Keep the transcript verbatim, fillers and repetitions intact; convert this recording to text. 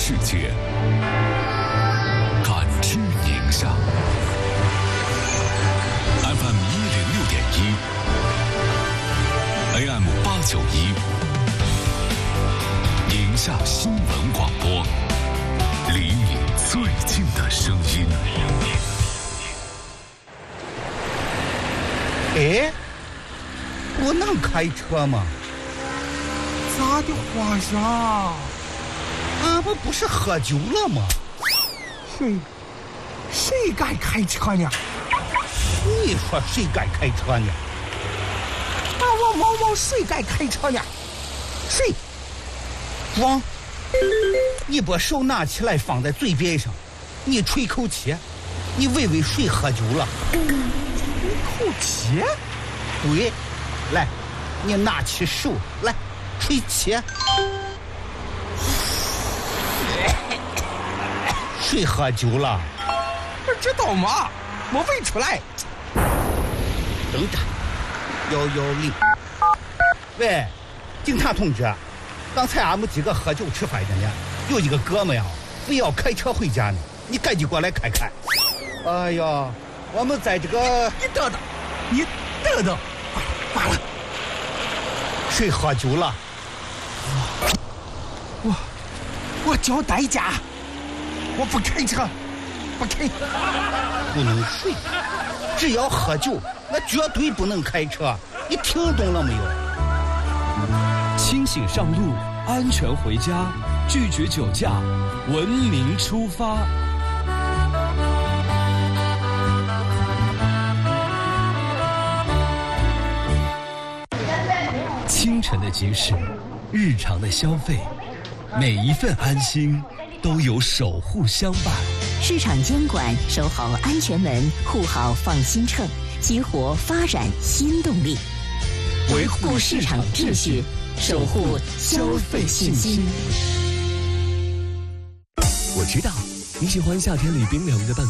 世界，感知宁夏。F M 一零六点一 ，A M 八九一，宁夏新闻广播，离你最近的声音。 哎，我能开车吗？ 咋的，皇上？ 俺们不是喝酒了吗？ 谁谁敢开车呢？ 你说谁敢开车呢？ 把我毛毛谁敢开车呢？谁？ 王，你把手拿起来放在嘴边上，你吹口气，你问问谁喝酒了？ 吹口气？ 对，来，你拿起手来，吹气。谁喝酒了？ 不知道吗？我问出来。 等着，幺幺零。喂，警察同志，刚才俺们几个喝酒吃饭的呢，有一个哥们呀，非要开车回家呢，你赶紧过来看看。哎呀，我们在这个…… 你等等，你等等，完了， 谁喝酒了？ 我我交代价。我不开车，不开， 不能睡，只要喝酒，那绝对不能开车。你听懂了没有？ 清醒上路，安全回家，拒绝酒驾，文明出发。清晨的集市，日常的消费，每一份安心都有守护相伴。 市场监管，守好安全门，护好放心秤，激活发展新动力，维护市场秩序，守护消费信心。 我知道你喜欢夏天里冰凉的半